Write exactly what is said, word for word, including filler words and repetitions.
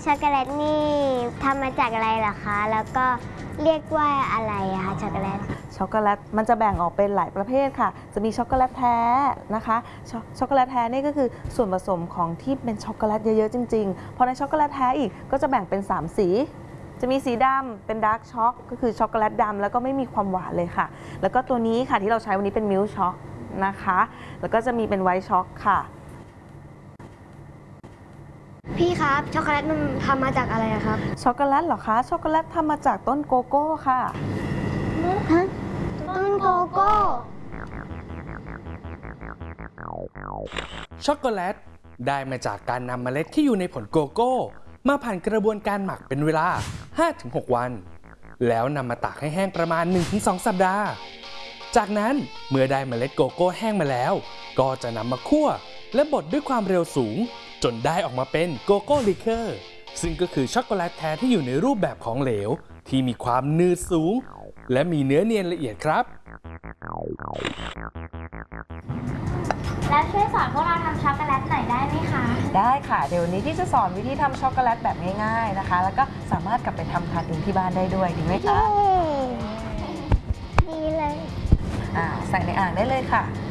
ช็อกโกแลตนี่ทำมาจากอะไรเหรอคะแล้วก็เรียกว่าอะไรอะคะช็อกโกแลตช็อกโกแลตมันจะแบ่งออกเป็นหลายประเภทค่ะจะมีช็อกโกแลตแท้นะคะช็อกช็อกโกแลตแท้นี่ก็คือส่วนผสมของที่เป็นช็อกโกแลตเยอะๆจริงๆพอในช็อกโกแลตแท้อีกก็จะแบ่งเป็นสามสีจะมีสีดำเป็นดาร์กช็อกก็คือช็อกโกแลตดำแล้วก็ไม่มีความหวานเลยค่ะแล้วก็ตัวนี้ค่ะที่เราใช้วันนี้เป็นมิลค์ช็อกนะคะแล้วก็จะมีเป็นไวท์ช็อกค่ะพี่ครับช็อกโกแลตมันทำมาจากอะไรครับช็อกโกแลตเหรอคะช็อกโกแลตทำมาจากต้นโกโก้ค่ะฮะต้นโกโก้ช็อกโกแลตได้มาจากการนำเมล็ดที่อยู่ในผลโกโก้มาผ่านกระบวนการหมักเป็นเวลา ห้าถึงหก วันแล้วนำมาตากให้แห้งประมาณ หนึ่งถึงสอง สัปดาห์จากนั้นเมื่อได้เมล็ดโกโก้แห้งมาแล้วก็จะนำมาคั่วและบดด้วยความเร็วสูงจนได้ออกมาเป็นโกโก้ลิเคอร์ซึ่งก็คือช็อกโกแลตแท้ที่อยู่ในรูปแบบของเหลวที่มีความหนืดสูงและมีเนื้อเนียนละเอียดครับแล้วช่วยสอนพวกเราทำช็อกโกแลตหน่อยได้ไหมคะได้ค่ะเดี๋ยววันนี้ที่จะสอนวิธีทำช็อกโกแลตแบบง่ายๆนะคะแล้วก็สามารถกลับไปทำทานเองที่บ้านได้ด้วยดีไหมคะดีเลยอ่าใส่ในอ่างได้เลยค่ะ